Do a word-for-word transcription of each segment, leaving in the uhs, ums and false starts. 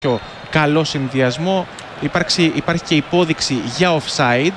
πιο καλό συνδυασμό. Υπάρχει, υπάρχει και υπόδειξη για offside.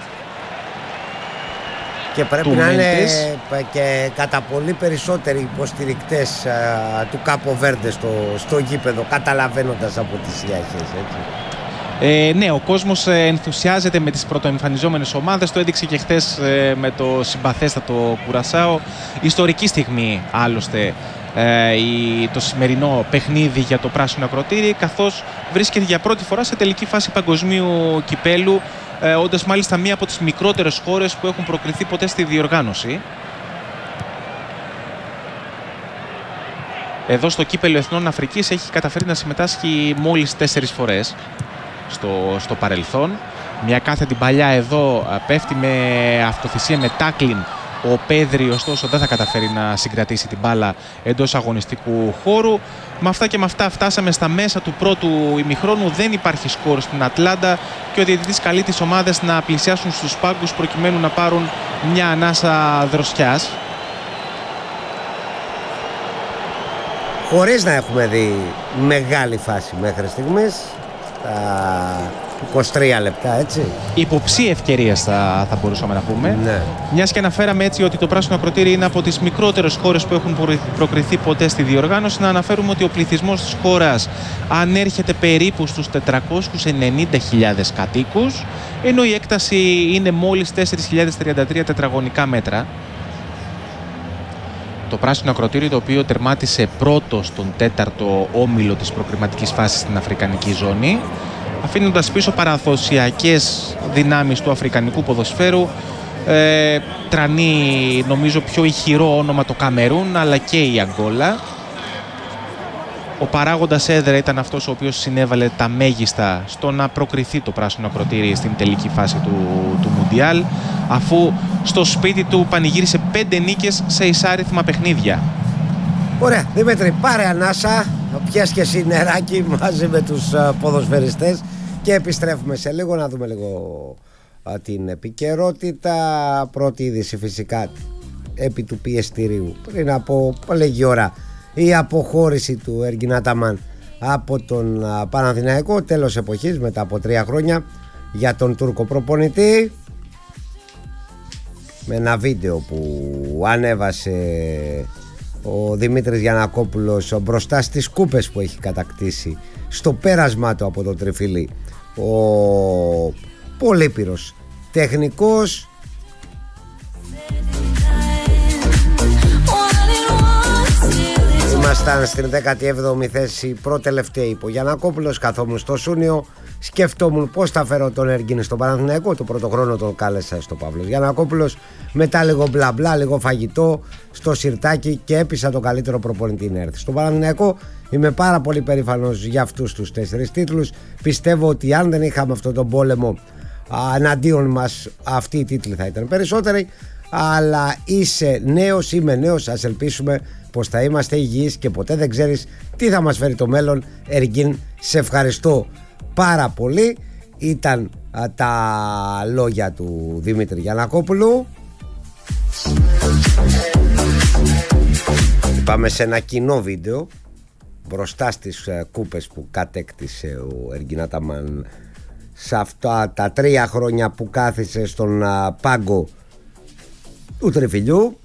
Και πρέπει να είναι και κατά πολύ περισσότεροι υποστηρικτές α, του Κάπο Βέρντε στο, στο γήπεδο, καταλαβαίνοντας από τις διάχες, έτσι. Ε, ναι, ο κόσμος ενθουσιάζεται με τις πρωτοεμφανιζόμενες ομάδες. Το έδειξε και χθες ε, με το συμπαθέστατο Κουρασάο. Ιστορική στιγμή άλλωστε ε, η, το σημερινό παιχνίδι για το πράσινο ακροτήρι, καθώς βρίσκεται για πρώτη φορά σε τελική φάση παγκοσμίου κυπέλου, ε, όντας μάλιστα μία από τις μικρότερες χώρες που έχουν προκριθεί ποτέ στη διοργάνωση. Εδώ στο κύπελο Εθνών Αφρικής έχει καταφέρει να συμμετάσχει μόλις τέσσερις φορές στο, στο παρελθόν. Μια κάθετη παλιά εδώ πέφτει με αυτοθυσία, με τάκλιν. Ο Πέδρη ωστόσο δεν θα καταφέρει να συγκρατήσει την μπάλα εντός αγωνιστικού χώρου. Με αυτά και με αυτά φτάσαμε στα μέσα του πρώτου ημιχρόνου. Δεν υπάρχει σκορ στην Ατλάντα και ο διαιτητής καλεί τις ομάδες να πλησιάσουν στους πάγκους προκειμένου να πάρουν μια ανάσα δροσιάς. Χωρίς να έχουμε δει μεγάλη φάση μέχρι στιγμής, τα είκοσι τρία λεπτά, έτσι. Υποψία ευκαιρίας θα, θα μπορούσαμε να πούμε. Ναι. Μιας και αναφέραμε έτσι ότι το πράσινο ακροτήρι είναι από τις μικρότερες χώρες που έχουν προκριθεί ποτέ στη διοργάνωση, να αναφέρουμε ότι ο πληθυσμός της χώρας ανέρχεται περίπου στους τετρακόσιους ενενήντα χιλιάδες κατοίκους, ενώ η έκταση είναι μόλις τέσσερις χιλιάδες τριάντα τρία τετραγωνικά μέτρα. Το πράσινο ακροτήρι, το οποίο τερμάτισε πρώτο στον τέταρτο όμιλο της προκριματικής φάσης στην αφρικανική ζώνη, αφήνοντας πίσω παραδοσιακές δυνάμεις του αφρικανικού ποδοσφαίρου, ε, τρανεί νομίζω πιο ηχηρό όνομα το Καμερούν, αλλά και η Αγκόλα. Ο παράγοντας έδρα ήταν αυτός ο οποίος συνέβαλε τα μέγιστα στο να προκριθεί το πράσινο ακροτήρι στην τελική φάση του, του Μουντιάλ, αφού στο σπίτι του πανηγύρισε πέντε νίκες σε εισάριθμα παιχνίδια. Ωραία, Δημήτρη, πάρε ανάσα, πιες και εσύ νεράκι μαζί με τους ποδοσφαιριστές και επιστρέφουμε σε λίγο να δούμε λίγο α, την επικαιρότητα. Πρώτη είδηση φυσικά επί του πιεστηρίου. Πριν από λίγη ώρα η αποχώρηση του Εργκίν Αταμάν από τον α, Παναθηναϊκό, τέλος εποχής μετά από τρία χρόνια για τον Τούρκο προπονητή, με ένα βίντεο που ανέβασε ο Δημήτρης Γιαννακόπουλος μπροστά στις κούπες που έχει κατακτήσει στο πέρασμά του από το τριφύλι ο πολύπειρος τεχνικός. Ήμασταν στην δέκατη έβδομη θέση, προτελευταίοι υπό Γιαννακόπουλος, καθόμουν στο Σούνιο, σκεφτόμουν πώς θα φέρω τον Εργκίν στον Παναθηναϊκό. Το πρώτο χρόνο τον κάλεσα στο Παύλος Γιαννακόπουλος, μετά λίγο μπλα μπλα, λίγο φαγητό στο σιρτάκι και έπεισα τον καλύτερο προπονητή να έρθει στον Παναθηναϊκό. Είμαι πάρα πολύ περήφανος για αυτούς τους τέσσερις τίτλους. Πιστεύω ότι αν δεν είχαμε αυτόν τον πόλεμο εναντίον μας, αυτοί οι τίτλοι θα ήταν περισσότεροι. Αλλά είσαι νέος, είμαι νέος, ας ελπίσουμε πως θα είμαστε υγιείς και ποτέ δεν ξέρεις τι θα μας φέρει το μέλλον. Εργκίν, σε ευχαριστώ πάρα πολύ. Ήταν α, τα λόγια του Δημήτρη Γιαννακόπουλου. Πάμε σε ένα κοινό βίντεο μπροστά στις uh, κούπες που κατέκτησε ο Εργκίν Αταμάν σε αυτά τα τρία χρόνια που κάθισε στον uh, πάγκο του τριφυλιού.